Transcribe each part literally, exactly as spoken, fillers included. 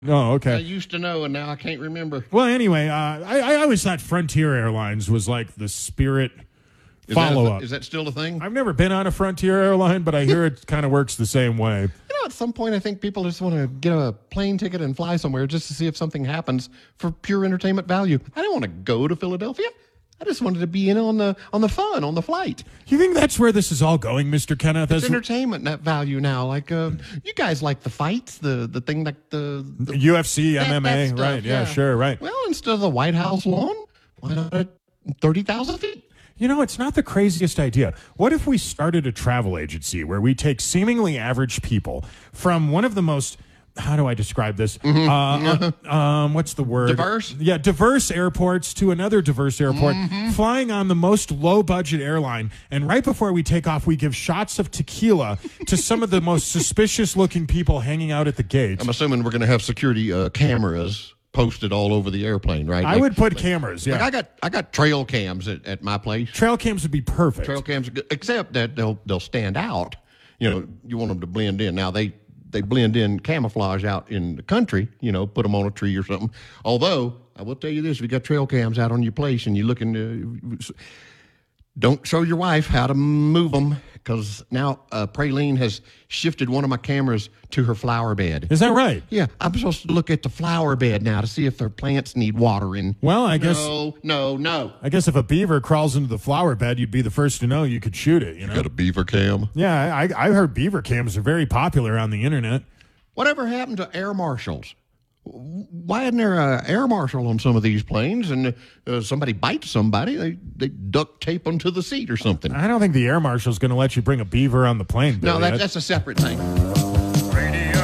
Oh, okay. I used to know, and now I can't remember. Well, anyway, uh, I, I always thought Frontier Airlines was like the Spirit Is follow-up. That a, is that still a thing? I've never been on a Frontier airline, but I hear it kind of works the same way. You know, at some point, I think people just want to get a plane ticket and fly somewhere just to see if something happens for pure entertainment value. I don't want to go to Philadelphia. I just wanted to be in on the on the fun, on the flight. You think that's where this is all going, Mister Kenneth? It's As entertainment net value now. Like, uh, you guys like the fights, the the thing like the, the U F C, that- M M A, that stuff, right? Yeah, sure, right. Well, instead of the White House lawn, why not at thirty thousand feet? You know, it's not the craziest idea. What if we started a travel agency where we take seemingly average people from one of the most, how do I describe this? Mm-hmm. Uh, uh, um, what's the word? Diverse? Yeah, diverse airports to another diverse airport, mm-hmm. flying on the most low-budget airline, and right before we take off, we give shots of tequila to some of the most suspicious-looking people hanging out at the gate. I'm assuming we're going to have security uh, cameras posted all over the airplane, right? I like, would put like, cameras, yeah. Like I got I got trail cams at, at my place. Trail cams would be perfect. Trail cams are good, except that they'll they'll stand out. You know, you want them to blend in. Now they they blend in camouflage out in the country. You know, put them on a tree or something. Although I will tell you this: if you got trail cams out on your place and you're looking to, don't show your wife how to move them, because now uh, Praline has shifted one of my cameras to her flower bed. Is that right? Yeah, I'm supposed to look at the flower bed now to see if their plants need watering. Well, I guess. No, no, no. I guess if a beaver crawls into the flower bed, you'd be the first to know. You could shoot it. You know. Got a beaver cam? Yeah, I, I heard beaver cams are very popular on the internet. Whatever happened to air marshals? Why isn't there an air marshal on some of these planes? And uh, somebody bites somebody, they they duct tape them to the seat or something. I don't think the air marshal's going to let you bring a beaver on the plane. No, Billy. that, that's a separate thing. Radio,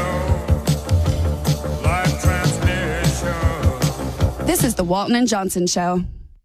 live transmission. This is the Walton and Johnson Show.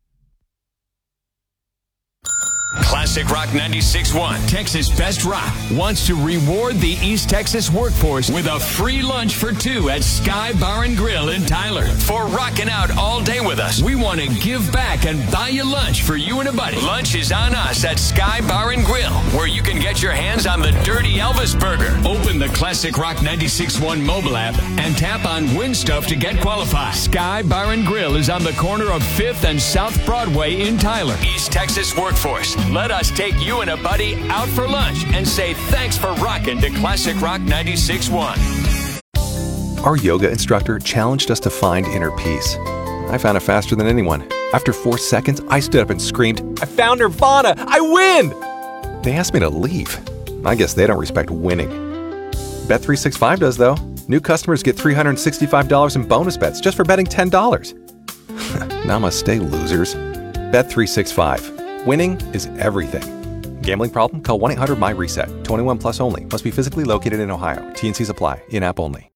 Classic Rock ninety-six point one, Texas Best Rock, wants to reward the East Texas workforce with a free lunch for two at Sky Bar and Grill in Tyler. For rocking out all day with us, we want to give back and buy you lunch for you and a buddy. Lunch is on us at Sky Bar and Grill, where you can get your hands on the Dirty Elvis Burger. Open the Classic Rock ninety-six point one mobile app and tap on Win Stuff to get qualified. Sky Bar and Grill is on the corner of fifth and South Broadway in Tyler. East Texas workforce, let us take you and a buddy out for lunch and say thanks for rocking to Classic Rock ninety-six point one. Our yoga instructor challenged us to find inner peace. I found it faster than anyone. After four seconds, I stood up and screamed, "I found Nirvana! I win!" They asked me to leave. I guess they don't respect winning. Bet three sixty-five does, though. New customers get three hundred sixty-five dollars in bonus bets just for betting ten dollars. Namaste, losers. Bet three sixty-five. Winning is everything. Gambling problem? Call one eight hundred M Y RESET. twenty-one plus only. Must be physically located in Ohio. T N Cs apply. In-app only.